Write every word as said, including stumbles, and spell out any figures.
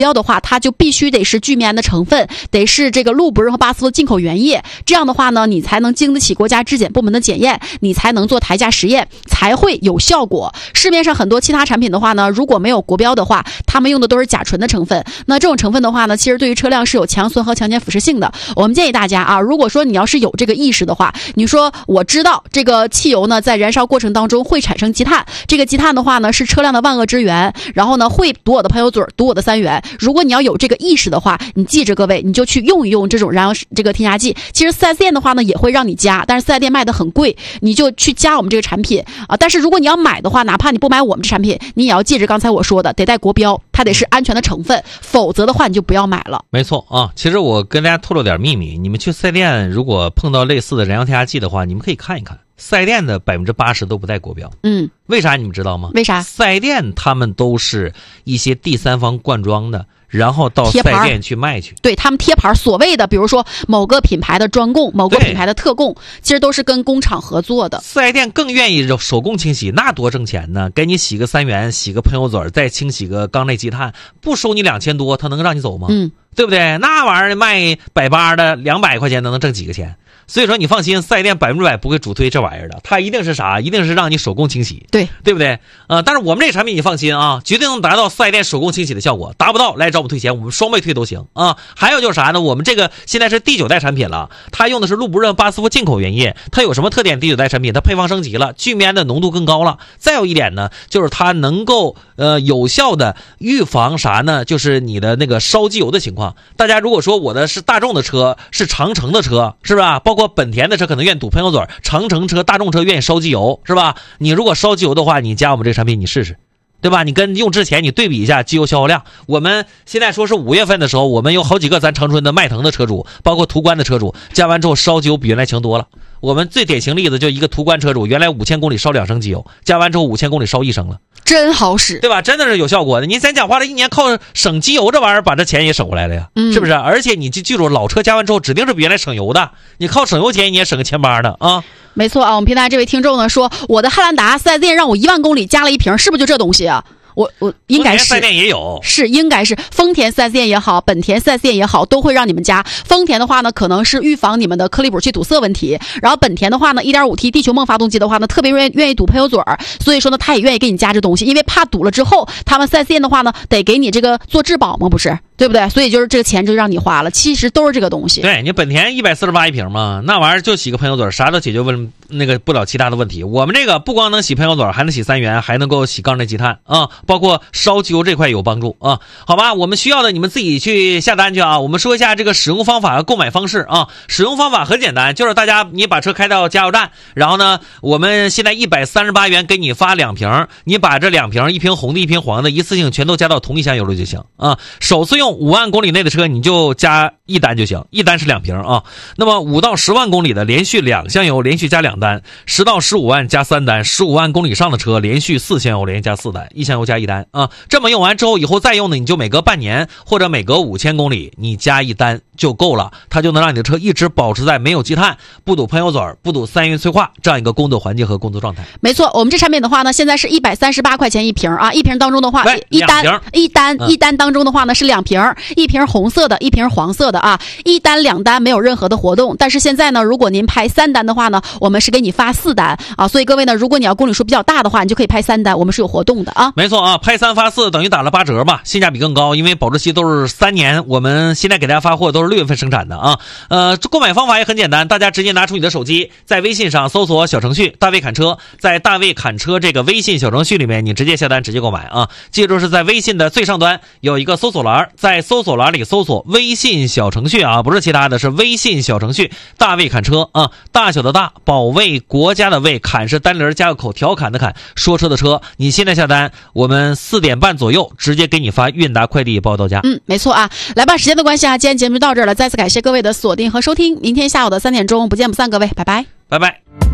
标的话，它就必须得是聚酰胺的成分，得是这个陆不润和巴斯夫的进口原液，这样的话呢，你才能经得起国家质检部门的检验，你才能做台价实验，才会有效果。市面上很多其他产品的话呢，如果没有国标的话，他们用的都是甲醇的成分，那这种成分的话呢，其实对于车辆是有强酸和强碱腐蚀性的。我们建议大家啊，如果说你要是有这个意识的话，你说我知道这个汽油呢在燃烧过程当中会产生积碳，这个积碳的话呢是车辆的万恶之源，然后呢会堵我的喷油嘴，堵我的三元。如果你要有这个意识的话，你记着各位，你就去用一用这种燃油这个添加剂。其实 四 S 店的话呢也会让你加，但是四 S 店卖的很贵，你就去加我们这个产品啊。但是如果你要买的话，哪怕你不买我们这产品，你也要记着刚才我说的，得带国标，它得是安全的成分，否则的话你就不要买了。 没错啊，其实我跟大家透露点秘密，你们去四 S 店如果碰到类似的燃油添加剂的话，你们可以看一看，四 S 店的百分之八十都不带国标。 嗯， 为啥你们知道吗？ 为啥？ 四 S 店他们都是一些第三方灌装的，然后到四 S 店去卖去。 对，他们贴牌，所谓的比如说某个品牌的专供，某个品牌的特供，其实都是跟工厂合作的。 四 S 店更愿意手工清洗，那多挣钱呢！给你洗个三元，洗个喷油嘴，再清洗个缸内积碳，不收你两千多，他能让你走吗？ 嗯， 对不对？那玩意儿卖百八的两百块钱，能能挣几个钱？所以说你放心，四 S 店百分之百不会主推这玩意儿的，它一定是啥？一定是让你手工清洗， 对对不对？呃，但是我们这产品你放心啊，绝对能达到四 S 店手工清洗的效果，达不到来找我们退钱，我们双倍退都行啊。还有就是啥呢？我们这个现在是第九代产品了，它用的是陆不润巴斯夫进口原液，它有什么特点？第九代产品它配方升级了，聚酰胺的浓度更高了。再有一点呢，就是它能够呃有效的预防啥呢？就是你的那个烧机油的情况。大家如果说我的是大众的车，是长城的车，是吧？包括本田的车可能愿意堵喷油嘴，长城车、大众车愿意烧机油，是吧？你如果烧机油的话，你加我们这个产品，你试试，对吧？你跟用之前你对比一下机油消耗量。我们现在说是五月份的时候，我们有好几个咱长春的迈腾的车主，包括途观的车主，加完之后烧机油比原来强多了。我们最典型例子就一个途观车主，原来五千公里烧两升机油，加完之后五千公里烧一升了， 真好使， 对吧？真的是有效果的。您咱讲话了，一年靠省机油这玩意儿把这钱也省过来了呀， 嗯、 是不是？而且你就记住，老车加完之后指定是比原来省油的，你靠省油钱你也省个千八的啊。 没错啊，我们平台这位听众呢说，我的汉兰达四 S 店让我一万公里加了一瓶，是不是就这东西啊？我我应该是四 S 店也有， 是应该是丰田四 S 店也好，本田四 S 店也好，都会让你们加。丰田的话呢，可能是预防你们的颗粒补气堵塞问题，然后本田的话呢 一点五 T 地球梦发动机的话呢，特别愿愿意堵喷油嘴儿，所以说呢，他也愿意给你加这东西，因为怕堵了之后，他们四 S 店的话呢，得给你这个做质保嘛，不是？对不对？所以就是这个钱就让你花了，其实都是这个东西。 对，你本田一百四十八一瓶嘛，那玩意儿就洗个喷油嘴，啥都解决问那个不了其他的问题。我们这个不光能洗喷油嘴，还能洗三元，还能够洗缸内积碳啊，包括烧机油这块有帮助啊。好吧，我们需要的你们自己去下单去啊。我们说一下这个使用方法和购买方式啊。使用方法很简单，就是大家你把车开到加油站，然后呢，我们现在一百三十八元给你发两瓶，你把这两瓶，一瓶红的，一瓶黄的，一次性全都加到同一箱油里就行啊。首次用五万公里内的车，你就加一单就行，一单是两瓶啊。那么五到十万公里的连续两箱油，连续加两单；十到十五万加三单；十五万公里以上的车连续四箱油，连续加四单，一箱油加一单啊。这么用完之后，以后再用呢，你就每隔半年或者每隔五千公里，你加一单就够了，它就能让你的车一直保持在没有积碳、不堵喷油嘴、不堵三元催化这样一个工作环境和工作状态。 没错，我们这产品的话呢，现在是一百三十八块钱一瓶啊，一瓶当中的话，一单一单、嗯、一单当中的话呢是两瓶，一瓶红色的，一瓶黄色的啊，一单两单没有任何的活动。但是现在呢，如果您拍三单的话呢，我们是给你发四单啊，所以各位呢，如果你要公里数比较大的话，你就可以拍三单，我们是有活动的啊。 没错啊，拍三发四等于打了八折吧，性价比更高，因为保质期都是三年，我们现在给大家发货都是六月份生产的啊。呃，购买方法也很简单，大家直接拿出你的手机，在微信上搜索小程序大卫侃车，在大卫侃车这个微信小程序里面，你直接下单直接购买啊。记住是在微信的最上端有一个搜索栏，在搜索栏里搜索微信小程序啊，不是其他的，是微信小程序大卫侃车啊，大小的大，保卫国家的卫，侃是单人加个口，调侃的侃，说车的车。你现在下单，我们四点半左右直接给你发韵达快递报到家。 嗯，没错啊。来吧，时间的关系啊，今天节目就到这儿了，再次感谢各位的锁定和收听，明天下午的三点钟不见不散，各位，拜拜， 拜拜。